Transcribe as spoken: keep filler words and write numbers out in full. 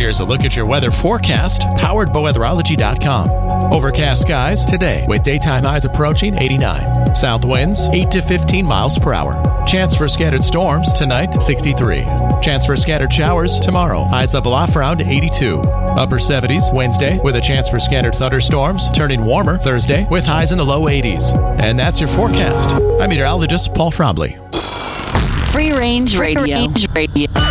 Here's a look at your weather forecast, powered by weatherology dot com. Overcast skies today with daytime highs approaching eighty-nine. South winds eight to fifteen miles per hour. Chance for scattered storms tonight, sixty-three. Chance for scattered showers tomorrow. Highs level off around eighty-two. Upper seventies Wednesday with a chance for scattered thunderstorms, turning warmer Thursday with highs in the low eighties. And that's your forecast. I'm meteorologist Paul Trombley. Free Range Radio. Free Range Radio.